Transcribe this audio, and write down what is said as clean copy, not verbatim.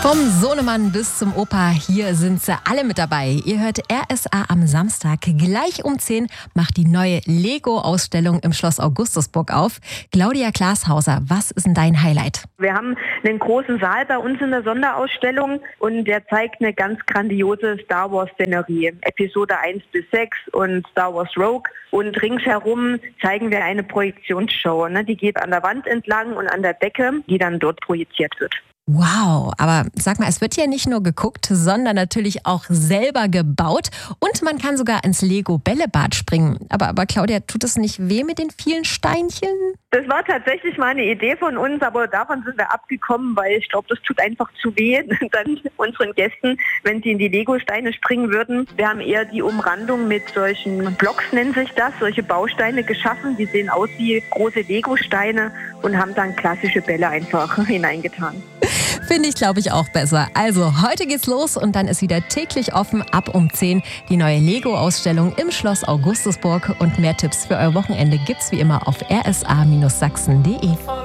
Vom Sohnemann bis zum Opa, hier sind sie alle mit dabei. Ihr hört RSA am Samstag. Gleich um 10 macht die neue Lego-Ausstellung im Schloss Augustusburg auf. Claudia Glashauser, was ist denn dein Highlight? Wir haben einen großen Saal bei uns in der Sonderausstellung und der zeigt eine ganz grandiose Star Wars-Szenerie. Episode 1 bis 6 und Star Wars Rogue. Und ringsherum zeigen wir eine Projektionsshow. Die geht an der Wand entlang und an der Decke, die dann dort projiziert wird. Wow, aber sag mal, es wird ja nicht nur geguckt, sondern natürlich auch selber gebaut und man kann sogar ins Lego-Bällebad springen. Aber Claudia, tut es nicht weh mit den vielen Steinchen? Das war tatsächlich mal eine Idee von uns, aber davon sind wir abgekommen, weil ich glaube, das tut einfach zu weh dann unseren Gästen, wenn sie in die Lego-Steine springen würden. Wir haben eher die Umrandung mit solchen Blocks, nennt sich das, solche Bausteine geschaffen. Die sehen aus wie große Lego-Steine und haben dann klassische Bälle einfach hineingetan. Finde ich, glaube ich, auch besser. Also, heute geht's los und dann ist wieder täglich offen ab um 10 die neue Lego-Ausstellung im Schloss Augustusburg. Und mehr Tipps für euer Wochenende gibt's wie immer auf rsa-sachsen.de.